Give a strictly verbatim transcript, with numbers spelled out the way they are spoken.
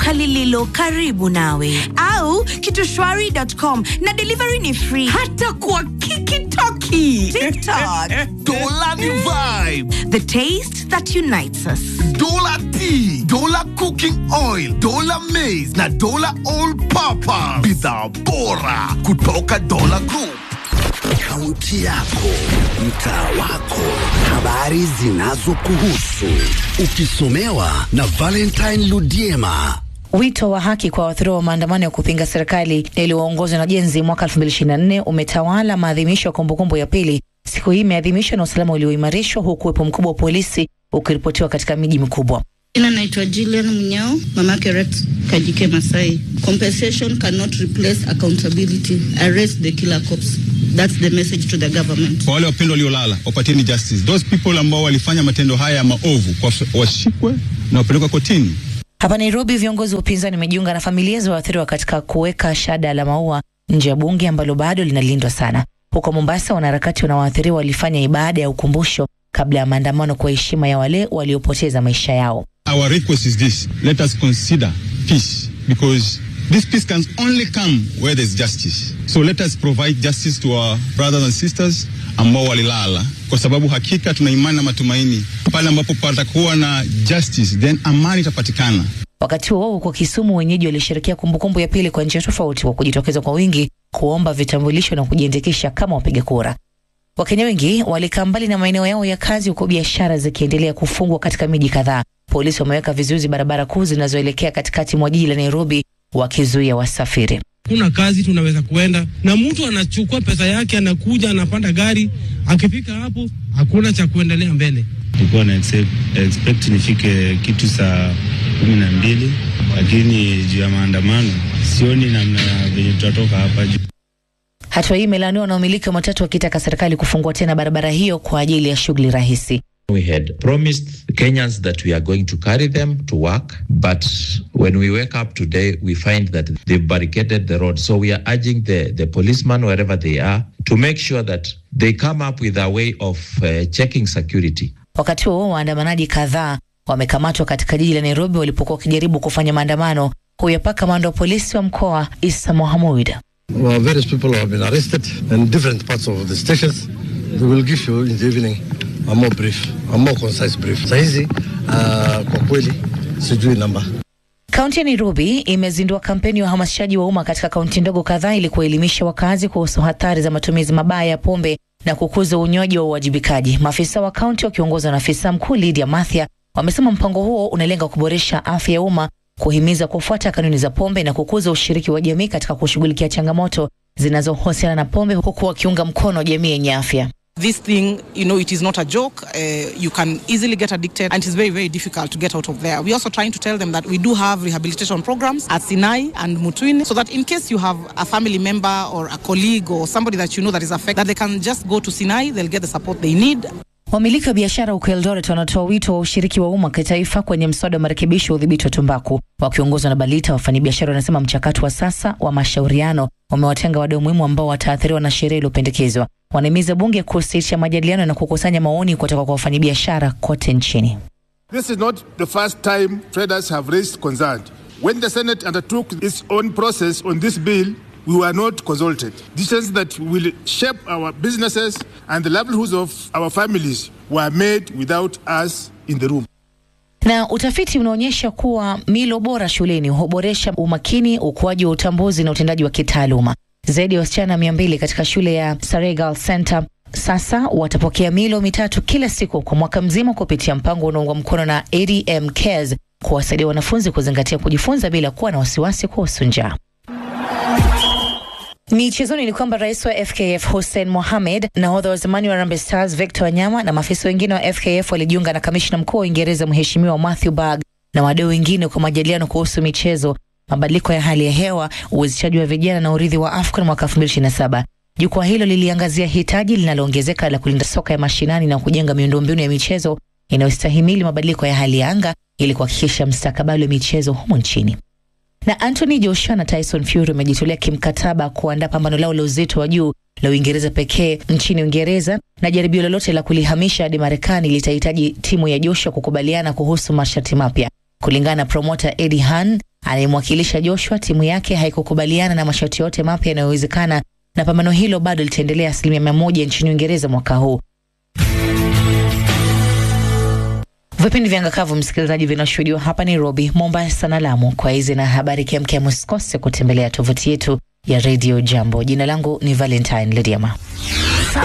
duka lililo karibu nawe. Au kitushwari dot com na delivery ni free. Hata kwa Kikitoki. TikTok. Dola ni vibe. The taste that unites us. Dola tea, Dola cooking oil, Dola maize na Dola all purpose. Bidhaa bora kutoka Dola Group. Kaunti yako, mtaa wako, habari zinazokuhusu, ukisomewa na Valentine Ludiema. Wito wa haki kwa waathiriwa wa maandamano ya kupinga serikali yaliyoongozwa na Jenzi mwaka elfu mbili ishirini na nne umetawala maadhimisho ya kumbukumbu ya pili. Siku hii imeadhimishwa na usalama ulioimarishwa, huku uwepo mkubwa wa polisi ukiripotiwa katika miji mikubwa. Ina naitwa Jillian Munyao, mamake Rex Kajike Masai. Compensation cannot replace accountability. Arrest the killer cops. That's the message to the government. Kwa wale wapendwa waliolala, wapatieni justice. Those people ambao walifanya matendo haya maovu washikwe na wapelekwe kotini. Hapa Nairobi, viongozi wa upinzani wamejiunga na familia za waathiriwa katika kuweka shada la maua nje ya bunge ambalo bado linalindwa sana. Huko Mombasa, wanaharakati wanawaathiriwa walifanya ibada ya ukumbusho kabla ya maandamano kwa heshima ya wale waliopoteza maisha yao. Our request is this: let us consider peace, because this peace can only come where there's justice. So let us provide justice to our brothers and sisters ambao walilala, kwa sababu hakika tuna imani na matumaini pale ambapo patakuwa na justice, then amani itapatikana. Wakati huo kwa Kisumu, wenyeji walishirikia kumbukumbu ya pili kwa njia tofauti, kwa kujitokeza kwa wingi kuomba vitambulisho na kujiandikisha kama wapiga kura. Wakenya wengi walikaa mbali na maeneo yao ya kazi, huko biashara zikiendelea kufungwa katika miji kadhaa. Polisi wameweka vizuizi barabara kuu zinazoelekea katikati mwa jiji la Nairobi, wakizuia wasafiri. Kuna kazi tunaweza kuenda na mtu anachukua pesa yake, anakuja anapanda gari, akifika hapo hakuna cha kuendelea mbele. Nilikuwa na expect nifike kitu saa kumi na mbili, lakini juu ya maandamano sioni namna venye tutatoka hapa juu. Hatua hii imelaaniwa na umiliki wa matatu wakitaka serikali kufungua tena barabara hiyo kwa ajili ya shughuli rahisi. We had promised Kenyans that we are going to carry them to work, but when we wake up today, we find that they've barricaded the road. So we are urging the, the policemen, wherever they are, to make sure that they come up with a way of uh, checking security. Wakati huo, waandamanaji kadhaa wamekamatwa katika jiji la Nairobi walipokuwa wakijaribu kufanya maandamano. Huyo hapa kamanda wa polisi wa mkoa Isa Mohamud. Well, various people have been arrested in different parts of the stations. We will give you in the evening a more brief, a more concise brief. Saizi, uh, kwa kweli, sijui namba. Kaunti ya Nairobi imezindua kampeni ya uhamasishaji wa umma katika kaunti ndogo kadhaa ili kuelimisha wakazi kuhusu hatari za matumizi mabaya ya pombe na kukuza unywaji wa uwajibikaji. Maafisa wa kaunti wakiongozwa na afisa mkuu Lydia Mathia wamesema mpango huo unalenga kuboresha afya ya umma, kuhimiza kufuata kanuni za pombe na kukuza ushiriki wa jamii katika kushughulikia changamoto zinazohusiana na pombe, huku wakiunga mkono jamii yenye afya. This thing, you know, it is not a joke. Uh, you can easily get addicted and it is very, very difficult to get out of there. We're also trying to tell them that we do have rehabilitation programs at Sinai and Mutwini, so that in case you have a family member or a colleague or somebody that you know that is affected, that they can just go to Sinai, they'll get the support they need. Wamiliki wa biashara huko Eldoret wanatoa wito wa ushiriki wa umma kitaifa kwenye mswada wa marekebisho wa udhibiti wa tumbaku. Wakiongozwa na Balita, wafanyabiashara wanasema mchakato wa sasa wa mashauriano wamewatenga wadau muhimu ambao wataathiriwa na sheria iliyopendekezwa. Wanahimiza bunge kusitisha majadiliano na kukusanya maoni kutoka kwa wafanyabiashara kote nchini. This is not the first time traders have raised concern. When the Senate undertook its own process on this bill, we were not consulted. Decisions that will shape our businesses and the livelihoods of our families were made without us in the room. Na utafiti unaonyesha kuwa milo bora shuleni huboresha umakini, ukuaji wa utambuzi na utendaji wa kitaaluma. Zaidi ya wasichana mia mbili katika shule ya Saregal Center sasa watapokea milo mitatu kila siku kwa mwaka mzima kupitia mpango unaoungwa mkono na A D M Cares, kuwasaidia wanafunzi kuzingatia kujifunza bila kuwa na wasiwasi kuhusu njaa. Michezoni ni kwamba rais wa F K F Hussein Mohamed, nahodha wa zamani wa Harambee Stars Victor Wanyama na maafisa wengine wa F K F walijiunga na kamishna mkuu wa Uingereza Mheshimiwa Matthew Berg na wadau wengine kwa majadiliano kuhusu michezo, mabadiliko ya hali ya hewa, uwezeshaji wa vijana na urithi wa AFCON mwaka elfu mbili ishirini na saba. Jukwaa hilo liliangazia hitaji linaloongezeka la kulinda soka ya mashinani na kujenga miundombinu ya michezo inayostahimili mabadiliko ya hali ya anga ili kuhakikisha mustakabali wa michezo humu nchini. Na Anthony Joshua na Tyson Fury wamejitolea kimkataba kuandaa pambano lao la uzito wa juu la Uingereza pekee nchini Uingereza, na jaribio lolote la kulihamisha hadi Marekani litahitaji timu ya Joshua kukubaliana kuhusu masharti mapya. Kulingana na promoter Eddie Hearn, Anayemwakilisha Joshua, timu yake haikukubaliana na masharti yote mapya yanayowezekana na pambano hilo bado litaendelea asilimia mia moja nchini Uingereza mwaka huu. Vipindi vya Ngakavu msikilizaji vinashuhudiwa hapa Nairobi, Mombasa na Lamu. Kwa hizi na habari kiamkia msikose kutembelea tovuti yetu ya Radio Jambo. Jina langu ni Valentine Lediama.